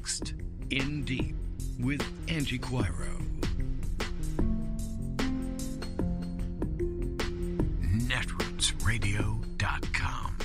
next. In Deep with Angie Quiro. Netrootsradio.com.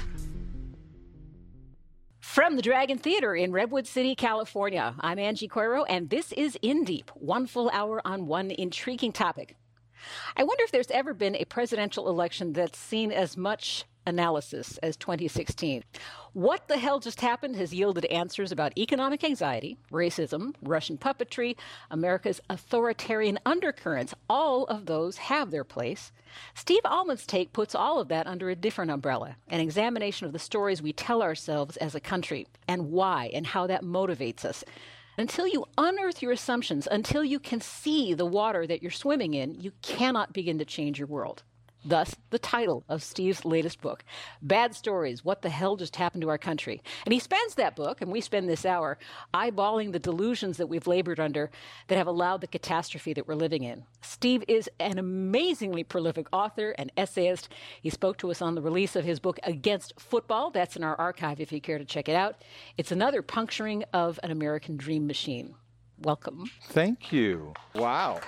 From the Dragon Theater in Redwood City, California, I'm Angie Quiro, and this is In Deep, one full hour on one intriguing topic. I wonder if there's ever been a presidential election that's seen as much analysis as 2016. What the hell just happened has yielded answers about economic anxiety, racism, Russian puppetry, America's authoritarian undercurrents. All of those have their place. Steve Almond's take puts all of that under a different umbrella, an examination of the stories we tell ourselves as a country and why and how that motivates us. Until you unearth your assumptions, until you can see the water that you're swimming in, you cannot begin to change your world. Thus, the title of Steve's latest book, Bad Stories, What the Hell Just Happened to Our Country? And he spends that book, and we spend this hour, eyeballing the delusions that we've labored under that have allowed the catastrophe that we're living in. Steve is an amazingly prolific author and essayist. He spoke to us on the release of his book, Against Football. That's in our archive if you care to check it out. It's another puncturing of an American dream machine. Welcome. Thank you. Wow.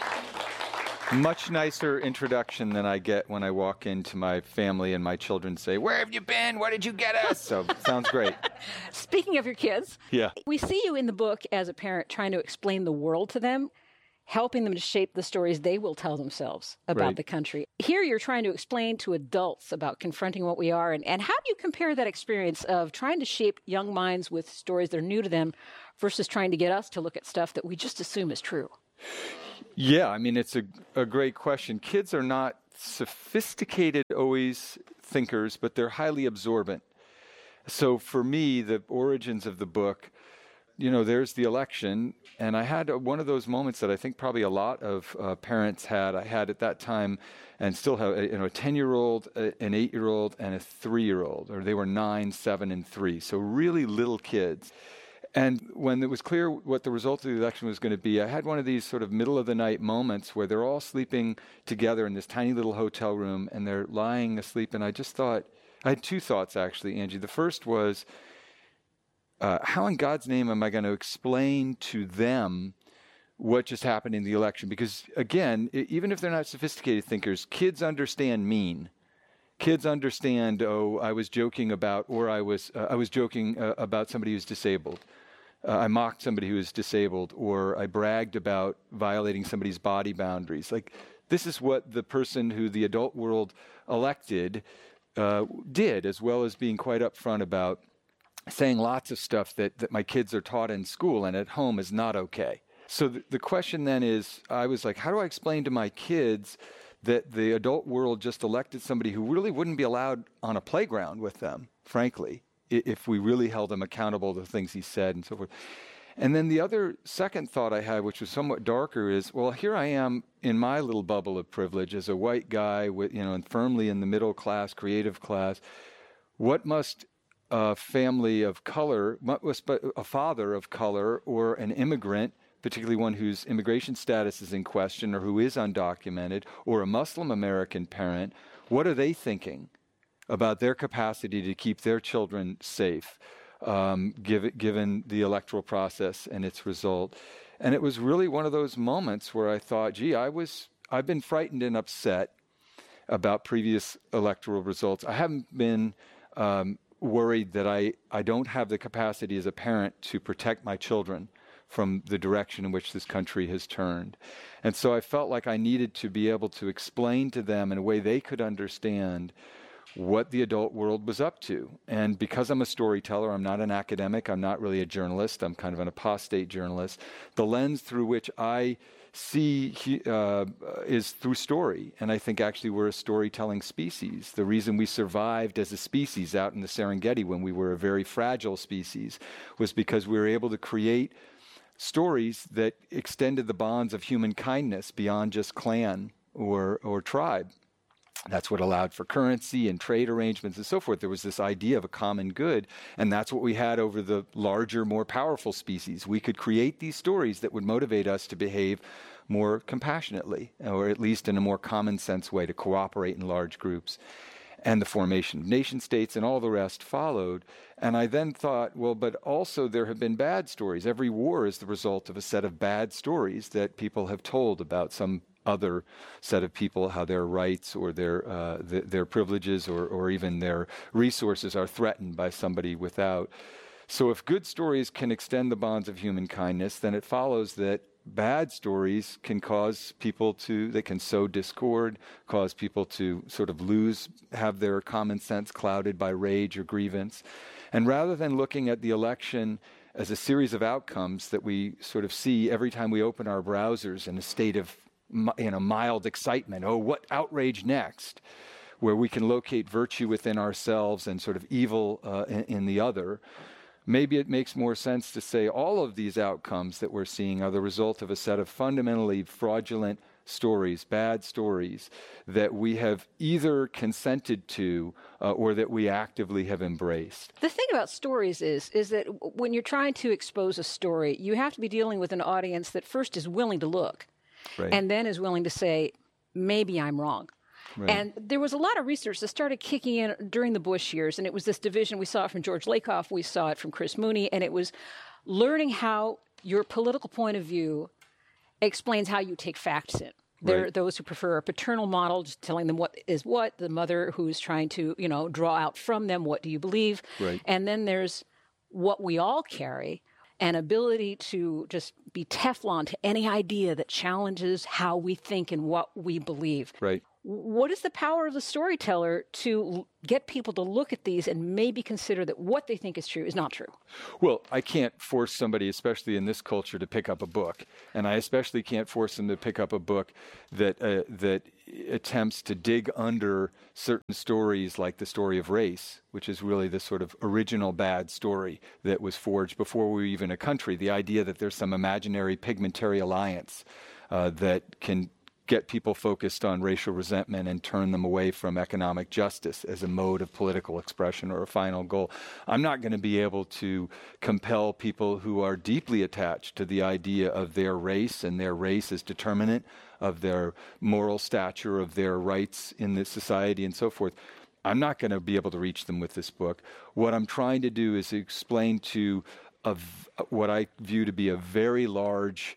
Much nicer introduction than I get when I walk into my family and my children say, "Where have you been? What did you get us?" So, sounds great. Speaking of your kids, yeah, we see you in the book as a parent trying to explain the world to them, helping them to shape the stories they will tell themselves about the country. Here you're trying to explain to adults about confronting what we are. And how do you compare that experience of trying to shape young minds with stories that are new to them versus trying to get us to look at stuff that we just assume is true? Yeah, I mean, it's a great question. Kids are not sophisticated always thinkers, but they're highly absorbent. So for me, the origins of the book, you know, there's the election, and I had one of those moments that I think probably a lot of parents had. I had at that time, and still have, a 10-year-old, an 8-year-old, and a 3-year-old, or they were 9, 7, and 3, so really little kids. And when it was clear what the result of the election was going to be, I had one of these sort of middle-of-the-night moments where they're all sleeping together in this tiny little hotel room, and they're lying asleep, and I just thought, I had two thoughts, actually, Angie. The first was, how in God's name am I going to explain to them what just happened in the election? Because, again, even if they're not sophisticated thinkers, kids understand mean. Kids understand, I was joking about, or I was joking about somebody who's disabled. I mocked somebody who is disabled, or I bragged about violating somebody's body boundaries. Like, this is what the person who the adult world elected did, as well as being quite upfront about saying lots of stuff that my kids are taught in school and at home is not okay. So the question then is, I was like, how do I explain to my kids that the adult world just elected somebody who really wouldn't be allowed on a playground with them, frankly, if we really held him accountable to the things he said and so forth. And then the other second thought I had, which was somewhat darker, is, well, here I am in my little bubble of privilege as a white guy with, and firmly in the middle class, creative class. What must a family of color, what must a father of color or an immigrant, particularly one whose immigration status is in question or who is undocumented, or a Muslim American parent, what are they thinking about their capacity to keep their children safe, given the electoral process and its result? And it was really one of those moments where I thought, gee, I've been frightened and upset about previous electoral results. I haven't been worried that I don't have the capacity as a parent to protect my children from the direction in which this country has turned. And so I felt like I needed to be able to explain to them in a way they could understand what the adult world was up to. And because I'm a storyteller, I'm not an academic, I'm not really a journalist, I'm kind of an apostate journalist, the lens through which I see is through story. And I think actually we're a storytelling species. The reason we survived as a species out in the Serengeti when we were a very fragile species was because we were able to create stories that extended the bonds of human kindness beyond just clan or tribe. That's what allowed for currency and trade arrangements and so forth. There was this idea of a common good, and that's what we had over the larger, more powerful species. We could create these stories that would motivate us to behave more compassionately, or at least in a more common sense way, to cooperate in large groups. and the formation of nation states and all the rest followed. And I then thought, well, but also there have been bad stories. Every war is the result of a set of bad stories that people have told about some other set of people, how their rights or their privileges or even their resources are threatened by somebody without. So if good stories can extend the bonds of human kindness, then it follows that bad stories can cause people they can sow discord, cause people to sort of have their common sense clouded by rage or grievance. And rather than looking at the election as a series of outcomes that we sort of see every time we open our browsers in a state of mild excitement, oh, what outrage next, where we can locate virtue within ourselves and sort of evil in the other, maybe it makes more sense to say all of these outcomes that we're seeing are the result of a set of fundamentally fraudulent stories, bad stories, that we have either consented to or that we actively have embraced. The thing about stories is that when you're trying to expose a story, you have to be dealing with an audience that first is willing to look, right, and then is willing to say, maybe I'm wrong. Right. And there was a lot of research that started kicking in during the Bush years, and it was this division. We saw it from George Lakoff, we saw it from Chris Mooney, and it was learning how your political point of view explains how you take facts in. There are those who prefer a paternal model, just telling them what is what, the mother who's trying to, draw out from them, what do you believe? Right. And then there's what we all carry, an ability to just be Teflon to any idea that challenges how we think and what we believe. Right. What is the power of the storyteller to get people to look at these and maybe consider that what they think is true is not true? Well, I can't force somebody, especially in this culture, to pick up a book. And I especially can't force them to pick up a book that attempts to dig under certain stories like the story of race, which is really the sort of original bad story that was forged before we were even a country. The idea that there's some imaginary pigmentary alliance that can get people focused on racial resentment and turn them away from economic justice as a mode of political expression or a final goal. I'm not going to be able to compel people who are deeply attached to the idea of their race and their race as determinant of their moral stature, of their rights in this society and so forth. I'm not going to be able to reach them with this book. What I'm trying to do is explain to what I view to be a very large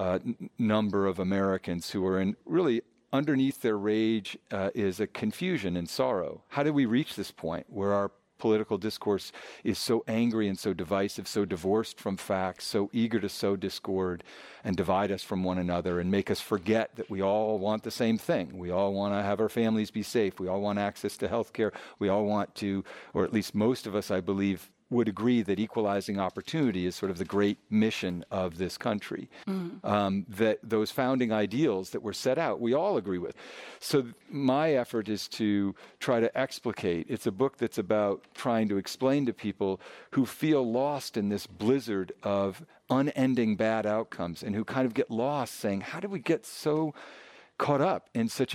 number of Americans who are really underneath their rage is a confusion and sorrow. How did we reach this point where our political discourse is so angry and so divisive, so divorced from facts, so eager to sow discord and divide us from one another and make us forget that we all want the same thing? We all want to have our families be safe. We all want access to health care. We all want to, or at least most of us, I believe, would agree that equalizing opportunity is sort of the great mission of this country. That those founding ideals that were set out, we all agree with. So my effort is to try to explicate. It's a book that's about trying to explain to people who feel lost in this blizzard of unending bad outcomes and who kind of get lost saying, how did we get so caught up in such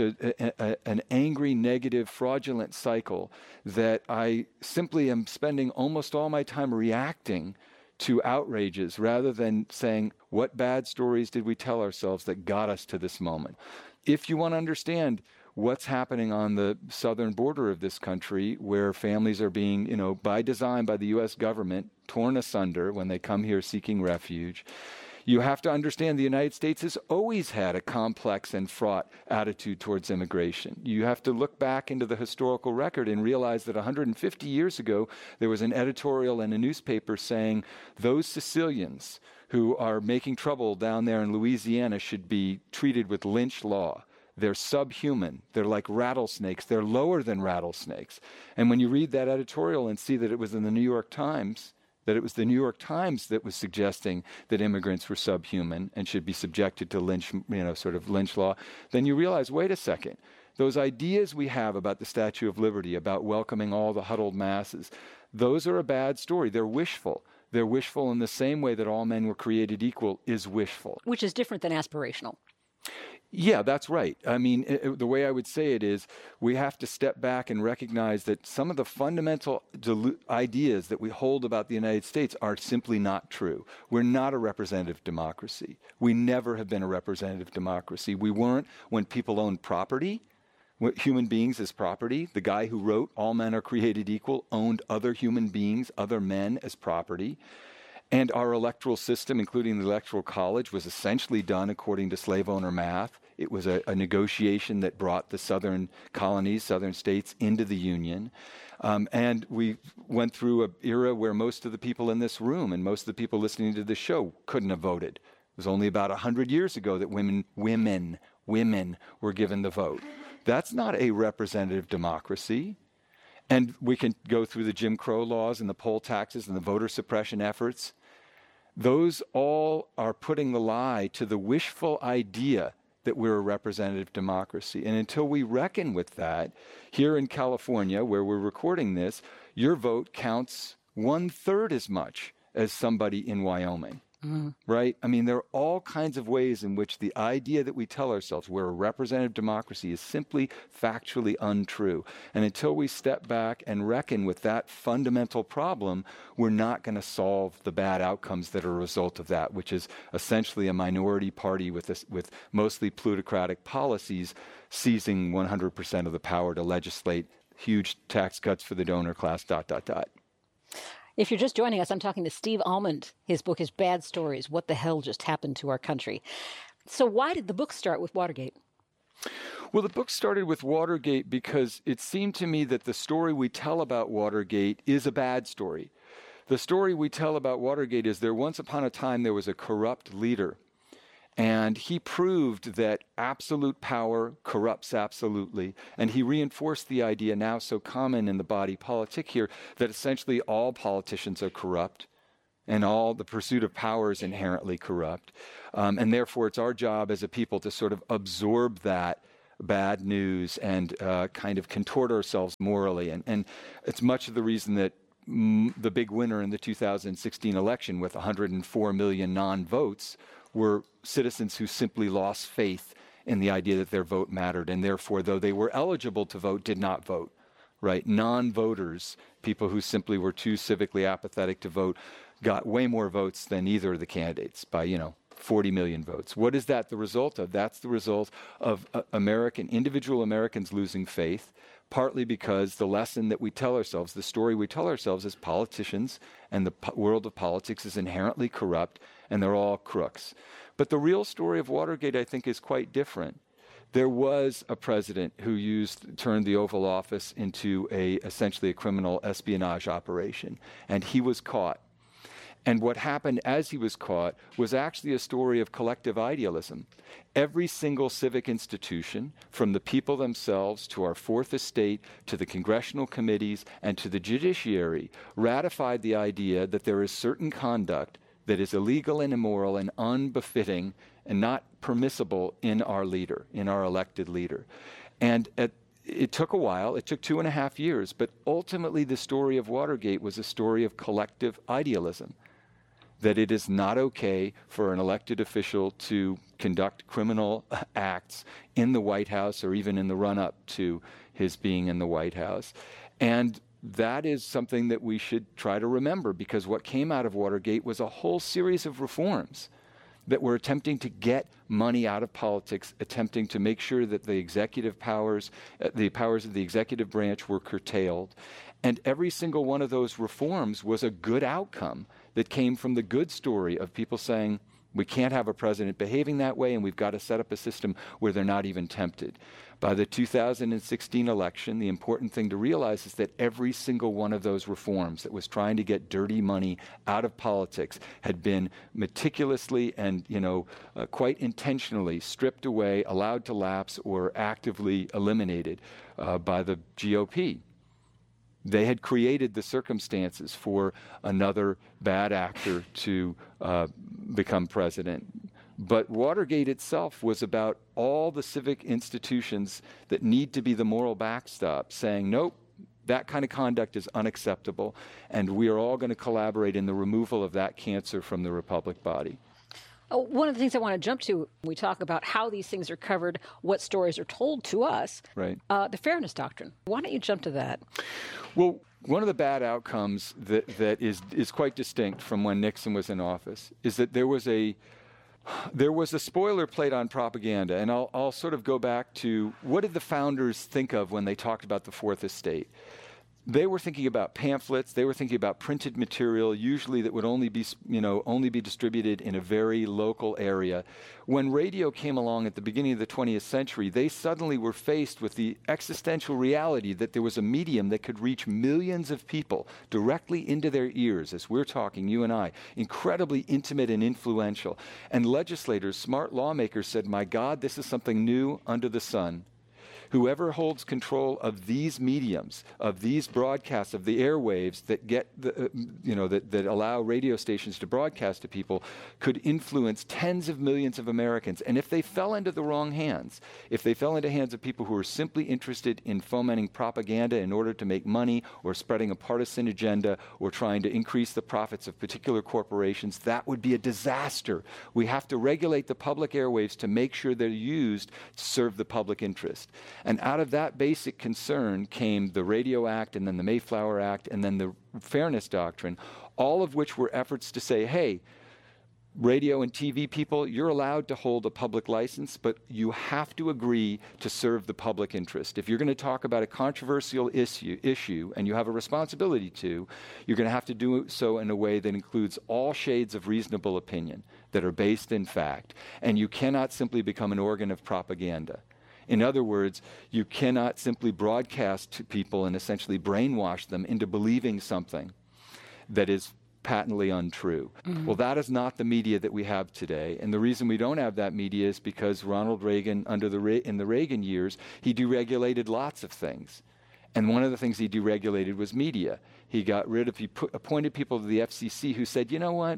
an angry, negative, fraudulent cycle that I simply am spending almost all my time reacting to outrages rather than saying, what bad stories did we tell ourselves that got us to this moment? If you want to understand what's happening on the southern border of this country, where families are being, by design by the U.S. government, torn asunder when they come here seeking refuge, you have to understand the United States has always had a complex and fraught attitude towards immigration. You have to look back into the historical record and realize that 150 years ago, there was an editorial in a newspaper saying those Sicilians who are making trouble down there in Louisiana should be treated with lynch law. They're subhuman. They're like rattlesnakes. They're lower than rattlesnakes. And when you read that editorial and see that it was in the New York Times, that it was the New York Times that was suggesting that immigrants were subhuman and should be subjected to lynch law, then you realize, wait a second, those ideas we have about the Statue of Liberty, about welcoming all the huddled masses, those are a bad story. They're wishful. They're wishful in the same way that all men were created equal is wishful. Which is different than aspirational. Yeah, that's right. I mean, the way I would say it is we have to step back and recognize that some of the fundamental ideas that we hold about the United States are simply not true. We're not a representative democracy. We never have been a representative democracy. We weren't when people owned property. human beings as property. The guy who wrote "All men are created equal" owned other human beings, other men, as property. And our electoral system, including the Electoral College, was essentially done according to slave owner math. It was a negotiation that brought the southern colonies, southern states, into the Union. And we went through an era where most of the people in this room and most of the people listening to this show couldn't have voted. It was only about 100 years ago that women were given the vote. That's not a representative democracy. And we can go through the Jim Crow laws and the poll taxes and the voter suppression efforts. Those all are putting the lie to the wishful idea that we're a representative democracy. And until we reckon with that, here in California, where we're recording this, your vote counts 1/3 as much as somebody in Wyoming. Right? I mean, there are all kinds of ways in which the idea that we tell ourselves we're a representative democracy is simply factually untrue. And until we step back and reckon with that fundamental problem, we're not going to solve the bad outcomes that are a result of that, which is essentially a minority party with mostly plutocratic policies seizing 100% of the power to legislate huge tax cuts for the donor class, ... If you're just joining us, I'm talking to Steve Almond. His book is Bad Stories: What the Hell Just Happened to Our Country. So why did the book start with Watergate? Well, the book started with Watergate because it seemed to me that the story we tell about Watergate is a bad story. The story we tell about Watergate is once upon a time there was a corrupt leader. And he proved that absolute power corrupts absolutely. And he reinforced the idea, now so common in the body politic here, that essentially all politicians are corrupt and all the pursuit of power is inherently corrupt. And therefore, it's our job as a people to sort of absorb that bad news and kind of contort ourselves morally. And it's much of the reason that the big winner in the 2016 election with 104 million non-votes were citizens who simply lost faith in the idea that their vote mattered, and therefore, though they were eligible to vote, did not vote, right? Non-voters, people who simply were too civically apathetic to vote, got way more votes than either of the candidates by, 40 million votes. What is that the result of? That's the result of individual Americans losing faith, partly because the lesson that we tell ourselves, the story we tell ourselves as politicians and the world of politics is inherently corrupt, and they're all crooks. But the real story of Watergate, I think, is quite different. There was a president who turned the Oval Office into essentially a criminal espionage operation, and he was caught. And what happened as he was caught was actually a story of collective idealism. Every single civic institution, from the people themselves to our Fourth Estate, to the congressional committees, and to the judiciary, ratified the idea that there is certain conduct that is illegal and immoral and unbefitting and not permissible in our leader, in our elected leader. And it took a while, it took 2.5 years, but ultimately the story of Watergate was a story of collective idealism, that it is not okay for an elected official to conduct criminal acts in the White House or even in the run-up to his being in the White House. And that is something that we should try to remember, because what came out of Watergate was a whole series of reforms that were attempting to get money out of politics, attempting to make sure that the executive powers, the powers of the executive branch were curtailed. And every single one of those reforms was a good outcome that came from the good story of people saying, we can't have a president behaving that way, and we've got to set up a system where they're not even tempted. By the 2016 election, the important thing to realize is that every single one of those reforms that was trying to get dirty money out of politics had been meticulously and, quite intentionally stripped away, allowed to lapse, or actively eliminated by the GOP. They had created the circumstances for another bad actor to become president. But Watergate itself was about all the civic institutions that need to be the moral backstop, saying, nope, that kind of conduct is unacceptable, and we are all going to collaborate in the removal of that cancer from the Republic body. One of the things I want to jump to, we talk about how these things are covered, what stories are told to us, right? The Fairness Doctrine. Why don't you jump to that? Well, one of the bad outcomes that is quite distinct from when Nixon was in office is that there was a There was a spoiler plate on propaganda, and I'll sort of go back to what did the founders think of when they talked about the Fourth Estate? They were thinking about pamphlets. They were thinking about printed material, usually that would only be distributed in a very local area. When radio came along at the beginning of the 20th century, they suddenly were faced with the existential reality that there was a medium that could reach millions of people directly into their ears, as we're talking, you and I, incredibly intimate and influential. And legislators, smart lawmakers said, my God, this is something new under the sun. Whoever holds control of these mediums, of these broadcasts, of the airwaves that get that allow radio stations to broadcast to people, could influence tens of millions of Americans. And if they fell into the wrong hands, if they fell into hands of people who were simply interested in fomenting propaganda in order to make money, or spreading a partisan agenda, or trying to increase the profits of particular corporations, that would be a disaster. We have to regulate the public airwaves to make sure they're used to serve the public interest. And out of that basic concern came the Radio Act, and then the Mayflower Act, and then the Fairness Doctrine, all of which were efforts to say, hey, radio and TV people, you're allowed to hold a public license, but you have to agree to serve the public interest. If you're going to talk about a controversial issue, and you have a responsibility to, you're going to have to do so in a way that includes all shades of reasonable opinion that are based in fact. And you cannot simply become an organ of propaganda. In other words, you cannot simply broadcast to people and essentially brainwash them into believing something that is patently untrue. Mm-hmm. Well, that is not the media that we have today. And the reason we don't have that media is because Ronald Reagan, in the Reagan years, he deregulated lots of things. And one of the things he deregulated was media. He appointed people to the FCC who said, you know what?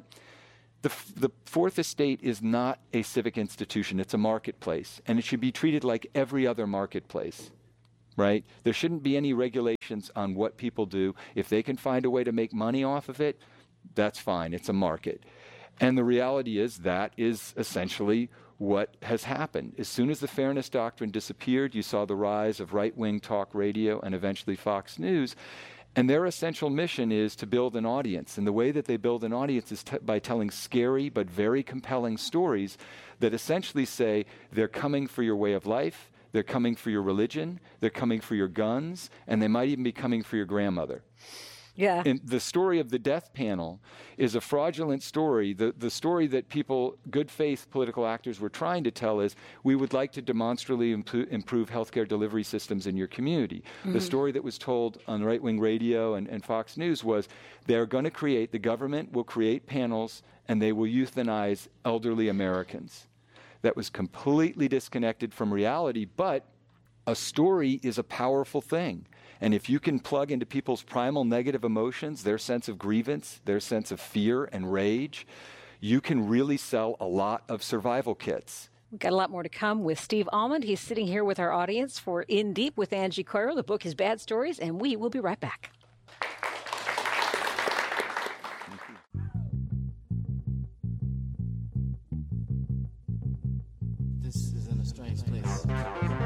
The Fourth Estate is not a civic institution. It's a marketplace, and it should be treated like every other marketplace, right? There shouldn't be any regulations on what people do. If they can find a way to make money off of it, that's fine. It's a market. And the reality is that is essentially what has happened. As soon as the Fairness Doctrine disappeared, you saw the rise of right-wing talk radio and eventually Fox News. And their essential mission is to build an audience. And the way that they build an audience is by telling scary but very compelling stories that essentially say they're coming for your way of life, they're coming for your religion, they're coming for your guns, and they might even be coming for your grandmother. Yeah. And the story of the death panel is a fraudulent story. The story that good faith political actors were trying to tell is, we would like to demonstrably improve healthcare delivery systems in your community. Mm-hmm. The story that was told on right-wing radio and Fox News was, the government will create panels and they will euthanize elderly Americans. That was completely disconnected from reality, but a story is a powerful thing. And if you can plug into people's primal negative emotions, their sense of grievance, their sense of fear and rage, you can really sell a lot of survival kits. We've got a lot more to come with Steve Almond. He's sitting here with our audience for In Deep with Angie Coiro. The book is Bad Stories, and we will be right back. This is in a strange place.